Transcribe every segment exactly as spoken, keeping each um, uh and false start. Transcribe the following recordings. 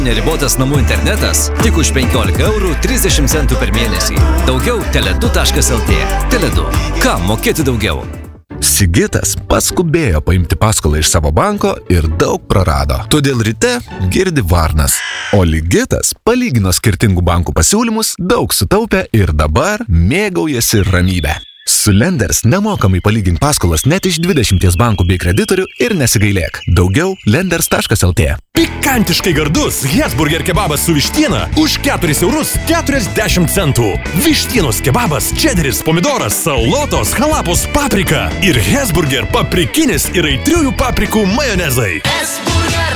Neribotas namų internetas tik už penkiolika eurų trisdešimt centų per mėnesį. Daugiau teledu taškas lt. Teledu. Ką mokėti daugiau? Sigitas paskubėjo paimti paskolą iš savo banko ir daug prarado. Todėl ryte girdi varnas. O Ligitas palygino skirtingų bankų pasiūlymus, daug sutaupė ir dabar mėgaujasi ramybę. Su Lenders nemokamai palygink paskolas net iš dvidešimties bankų bei kreditorių ir nesigailėk. Daugiau lenders taškas lt. Pikantiškai gardus Hesburger kebabas su vištiena už keturis eurus keturiasdešimt centų. Vištienos kebabas, čederis, pomidoras, salotos, halapos, paprika ir Hesburger paprikinis ir aitriųjų paprikų majonezai. Hesburger.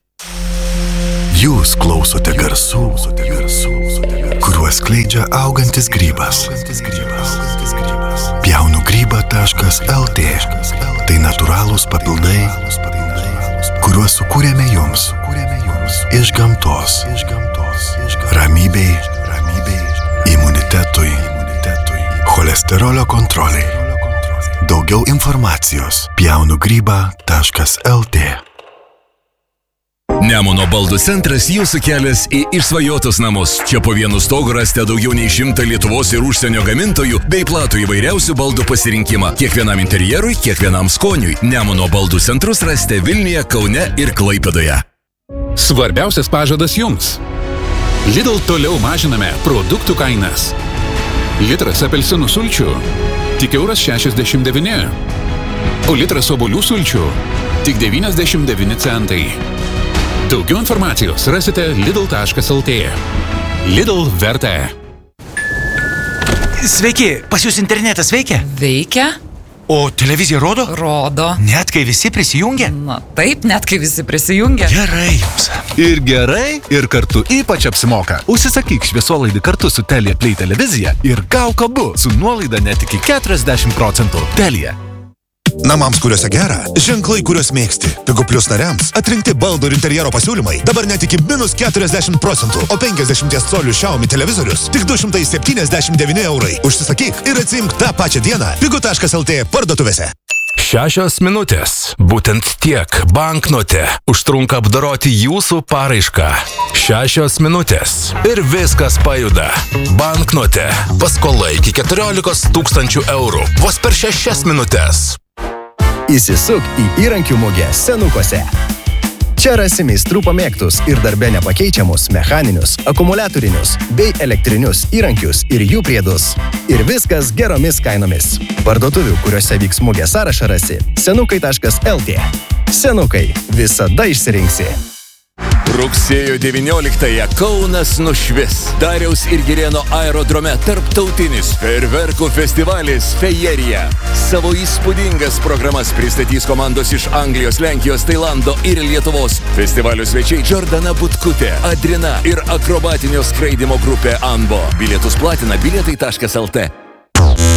Jūs klausote garsų, kuriuos skleidžia augantis grybas. pjaunu grybą taškas lt. Tai natūralūs papildai, kuriuos sukūrėme jums iš gamtos. Ramybei, imunitetui, cholesterolio kontroliai. Daugiau informacijos pjaunu grybą taškas lt. Nemuno baldų centras jūsų kelias į išsvajotus namus. Čia po vienu stogu rasite daugiau nei šimtą Lietuvos ir užsienio gamintojų bei platų įvairiausių baldų pasirinkimą. Kiekvienam interjerui, kiekvienam skoniui. Nemuno baldų centrus rasite Vilniuje, Kaune ir Klaipėdoje. Svarbiausias pažadas jums. Lidl toliau mažiname produktų kainas. Litras apelsinų sulčių tik euras šešiasdešimt devyni. O litras obuolių sulčių tik devyniasdešimt devyni centai. Daugiau informacijos rasite lidl taškas lt. Lidl verta. Sveiki, pas jūs internetas veikia? Veikia. O televizija rodo? Rodo. Net kai visi prisijungia? Na taip, net kai visi prisijungia. Gerai jums. Ir gerai, ir kartu ypač apsimoka. Užsisakyk šviesolaidį kartu su Telia Play televizija ir gauk abu su nuolaida net iki keturiasdešimt procentų. Telia. Namams, kuriuose gera, ženklai, kuriuos mėgsti. Pigu Plus nariams atrinkti baldų ir interjero pasiūlymai. Dabar net iki minus keturiasdešimt procentų, o penkiasdešimties colių Xiaomi televizorius tik du šimtai septyniasdešimt devyni eurai. Užsisakyk ir atsiimk tą pačią dieną pigu taškas lt parduotuvėse. Šešios minutės. Būtent tiek banknote užtrunka apdoroti jūsų paraišką. Šešios minutės. Ir viskas pajuda. Banknote. Paskola iki keturiolikos tūkstančių eurų. Vos per šešias minutės. Įsisuk į įrankių mugę Senukose. Čia rasi meistrų pamėgtus ir darbe nepakeičiamus mechaninius, akumuliatorinius bei elektrinius įrankius ir jų priedus. Ir viskas geromis kainomis. Parduotuvių, kuriuose vyks mugė sąrašą rasi senukai taškas lt. Senukai. Visada išsirinksi. Rugsėjo devynioliktąją Kaunas nušvis. Dariaus ir Girėno aerodrome tarptautinis fejerverkų festivalis Fejerija. Savo įspūdingas programas pristatys komandos iš Anglijos, Lenkijos, Tailando ir Lietuvos. Festivalio svečiai Jordana Butkutė, Adrina ir akrobatinio skraidimo grupė Anbo. Bilietus platina bilietai taškas lt.